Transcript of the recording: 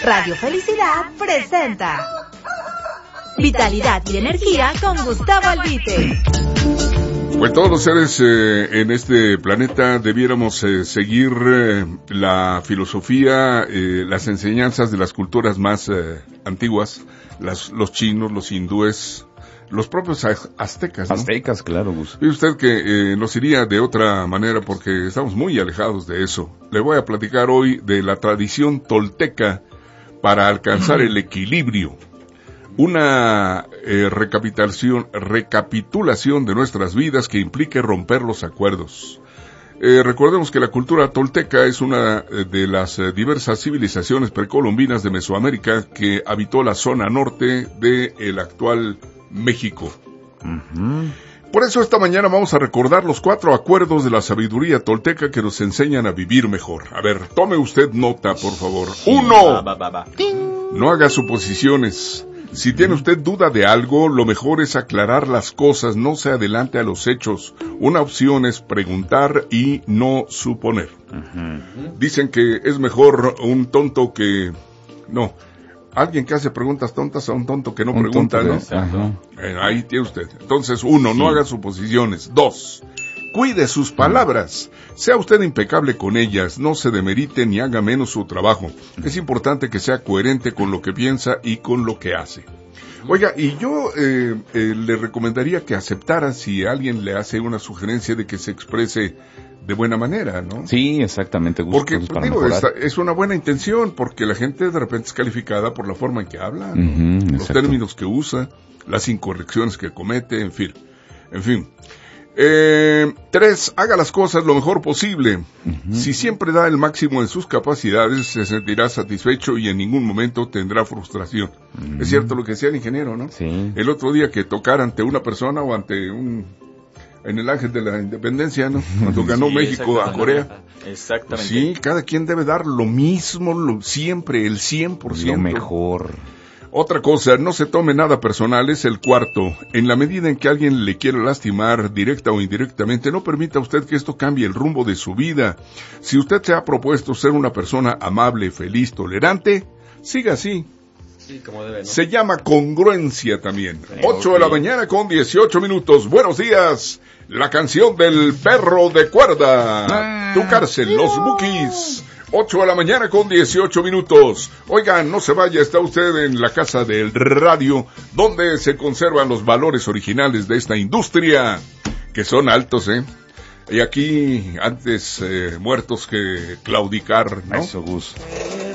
Radio Felicidad presenta Vitalidad y Energía con Gustavo Albite. Pues todos los seres en este planeta debiéramos seguir la filosofía, las enseñanzas de las culturas más antiguas, los chinos, los hindúes, los propios aztecas, ¿no? Aztecas, claro, Gus. Y usted que nos iría de otra manera porque estamos muy alejados de eso. Le voy a platicar hoy de la tradición tolteca para alcanzar el equilibrio. Una recapitulación de nuestras vidas que implique romper los acuerdos. Recordemos que la cultura tolteca es una de las diversas civilizaciones precolombinas de Mesoamérica que habitó la zona norte del actual México. Por eso esta mañana vamos a recordar los 4 acuerdos de la sabiduría tolteca que nos enseñan a vivir mejor. A ver, tome usted nota, por favor. 1. No haga suposiciones. Si tiene usted duda de algo, lo mejor es aclarar las cosas, no se adelante a los hechos. Una opción es preguntar y no suponer. Dicen que es mejor un tonto que... No, alguien que hace preguntas tontas a un tonto que no pregunta, ¿no? Ahí tiene usted. Entonces, 1, no haga suposiciones. 2, cuide sus palabras. Sea usted impecable con ellas, no se demerite ni haga menos su trabajo. Es importante que sea coherente con lo que piensa y con lo que hace. Oiga, y yo le recomendaría que aceptara si alguien le hace una sugerencia de que se exprese de buena manera, ¿no? Sí, exactamente. Porque, digo, es una buena intención, porque la gente de repente es calificada por la forma en que habla, ¿no? Los términos que usa, las incorrecciones que comete, en fin. 3, haga las cosas lo mejor posible. Si siempre da el máximo en sus capacidades, se sentirá satisfecho y en ningún momento tendrá frustración. Es cierto lo que decía el ingeniero, ¿no? Sí. El otro día que tocar ante una persona o ante en el Ángel de la Independencia, ¿no? Cuando ganó México a Corea. Exactamente. Sí, cada quien debe dar lo mismo, siempre, el 100%. Lo mejor. Otra cosa, no se tome nada personal, es el 4. En la medida en que alguien le quiera lastimar, directa o indirectamente, no permita usted que esto cambie el rumbo de su vida. Si usted se ha propuesto ser una persona amable, feliz, tolerante, siga así. Sí, como debe, ¿no? Se llama congruencia también. 8 de la mañana con 18 minutos. Buenos días. La canción del perro de cuerda. Tu cárcel, los Bukis. 8 de la mañana con 18 minutos. Oigan, no se vaya, está usted en la casa del radio, donde se conservan los valores originales de esta industria, que son altos, Y aquí, antes muertos que claudicar, ¿no? Eso, Gus.